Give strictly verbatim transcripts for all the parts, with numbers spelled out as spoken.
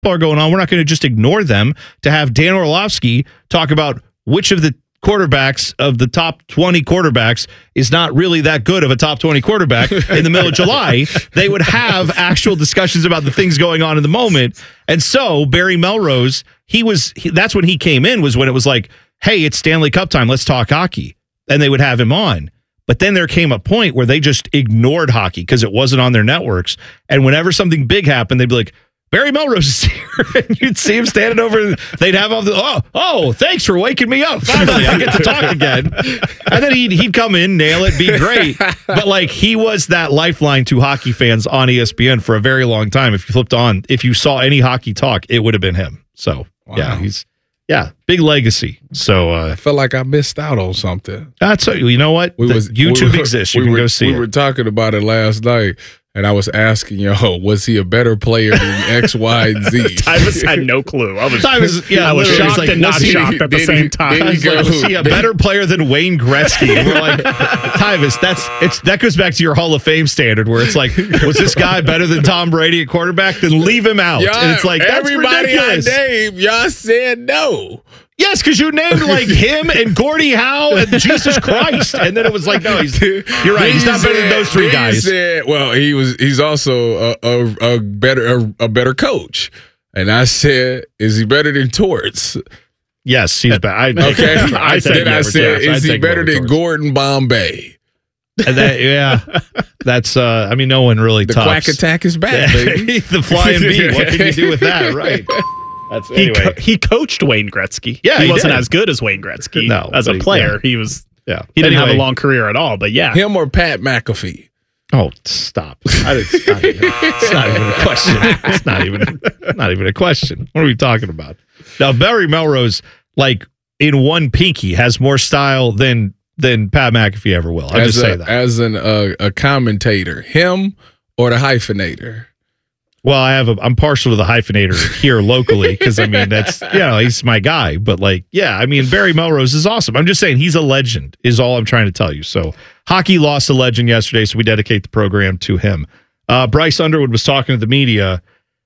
are going on. We're not going to just ignore them to have Dan Orlovsky talk about which of the quarterbacks of the top twenty quarterbacks is not really that good of a top twenty quarterback in the middle of July. They would have actual discussions about the things going on in the moment. And so Barry Melrose, he was, he, that's when he came in, was when it was like, hey, it's Stanley Cup time. Let's talk hockey. And they would have him on. But then there came a point where they just ignored hockey because it wasn't on their networks. And whenever something big happened, they'd be like, Barry Melrose is here. And you'd see him standing over. They'd have all the, oh, oh, thanks for waking me up. Finally, I get to talk again. And then he'd, he'd come in, nail it, be great. But like, he was that lifeline to hockey fans on E S P N for a very long time. If you flipped on, if you saw any hockey talk, it would have been him. So, wow. yeah, he's, yeah, big legacy. So uh, I felt like I missed out on something. That's, you know what? We was, YouTube we were, exists. You we can were, go see we it. We were talking about it last night. And I was asking, yo, was he a better player than X, Y, and Z? Tyvus had no clue. I was, Tyvus, yeah, I was shocked like, and not he, shocked at the same time. Like, was he a better player than Wayne Gretzky? And we're like, Tyvus, that's it's that goes back to your Hall of Fame standard where it's like, was this guy better than Tom Brady at quarterback? Then leave him out. Y'all, and it's like, that's everybody ridiculous. I named, y'all said no. Yes, because you named like him and Gordie Howe and Jesus Christ, and then it was like, no, he's you're right. He's not said, better than those three guys. Said, well, he was. He's also a, a, a better a, a better coach. And I said, is he better than Torts? Yes, he's better. Okay, I, I said, I said, is he better than Torts. Gordon Bombay? And that, yeah, that's. Uh, I mean, no one really the talks. quack attack is back, baby. The flying bee. What can you do with that? Right. That's, he anyway. co- he coached Wayne Gretzky. Yeah, he, he wasn't did. as good as Wayne Gretzky. No, as a he, player, yeah. he was. Yeah, he didn't anyway. have a long career at all. But yeah, him or Pat McAfee. Oh, stop! I, it's, not even, it's not even a question. It's not even not even a question. What are we talking about? Now, Barry Melrose, like in one pinky, has more style than than Pat McAfee ever will. I just a, say that as an uh, a commentator, him or the hyphenator. Well, I have a, I'm partial to the hyphenator here locally because I mean that's you know he's my guy. But like yeah, I mean Barry Melrose is awesome. I'm just saying he's a legend is all I'm trying to tell you. So hockey lost a legend yesterday, so we dedicate the program to him. Uh, Bryce Underwood was talking to the media.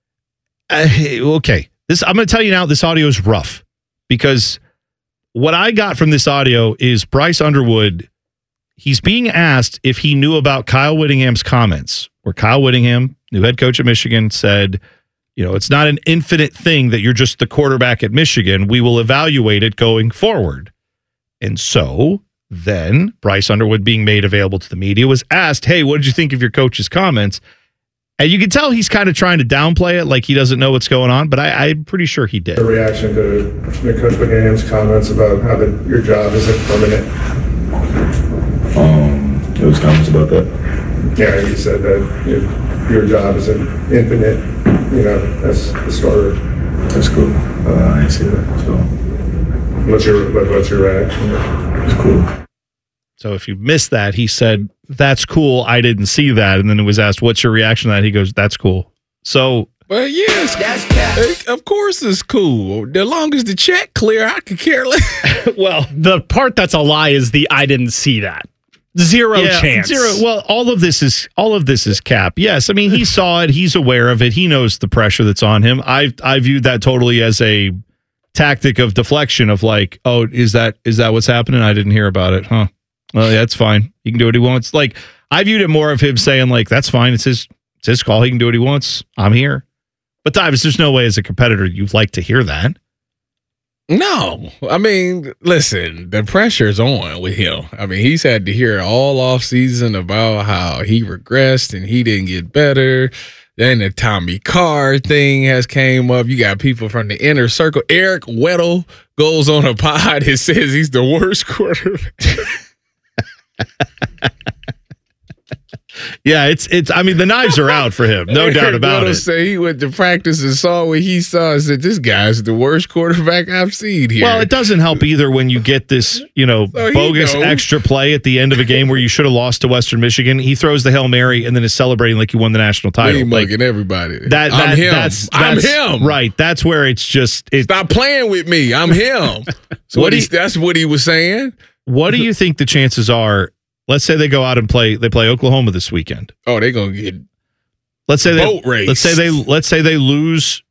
Uh, okay, this I'm going to tell you now. This audio is rough because what I got from this audio is Bryce Underwood. He's being asked if he knew about Kyle Whittingham's comments, where Kyle Whittingham, new head coach at Michigan, said, you know, it's not an infinite thing that you're just the quarterback at Michigan. We will evaluate it going forward. And so then Bryce Underwood, being made available to the media, was asked, hey, what did you think of your coach's comments? And you can tell he's kind of trying to downplay it, like he doesn't know what's going on, but I, I'm pretty sure he did. The reaction to Coach Whittingham's comments about how the, your job isn't permanent. Um, those comments about that. Yeah, he said that if your job isn't infinite, you know, as the starter. That's cool. Uh, I didn't see that. So, what's your what's your reaction? It's cool. So if you missed that, he said, "That's cool. I didn't see that." And then it was asked, "What's your reaction to that?" He goes, "That's cool." So, well, yes, that's of course it's cool. As long as the check clear, I could care less. Well, the part that's a lie is the "I didn't see that." Zero yeah, chance. Zero. Well, all of this is all of this is cap. Yes, I mean he saw it. He's aware of it. He knows the pressure that's on him. I I viewed that totally as a tactic of deflection. Of like, oh, is that is that what's happening? I didn't hear about it, huh? Well, yeah, that's fine. He can do what he wants. Like I viewed it more of him saying like, that's fine. It's his it's his call. He can do what he wants. I'm here. But Tyvus, there's no way as a competitor you'd like to hear that. No, I mean, listen, the pressure's on with him. I mean, he's had to hear all off season about how he regressed and he didn't get better. Then the Tommy Carr thing has came up. You got people from the inner circle. Eric Weddle goes on a pod and says he's the worst quarterback. Yeah, it's it's. I mean, the knives are out for him, no doubt about Weddle it. Say he went to practice and saw what he saw and said, "This guy's the worst quarterback I've seen here." Well, it doesn't help either when you get this, you know, So he bogus knows. extra play at the end of a game where you should have lost to Western Michigan. He throws the Hail Mary and then is celebrating like he won the national title. He Like, mugging everybody. that, that I'm him. That's, I'm that's, him. Right. That's where it's just. It, Stop playing with me. I'm him. So What what do he, you- that's what he was saying. what do you think the chances are? Let's say they go out and play. They play Oklahoma this weekend. Oh, they gonna get Let's say they. boat race. Let's say they. Let's say they lose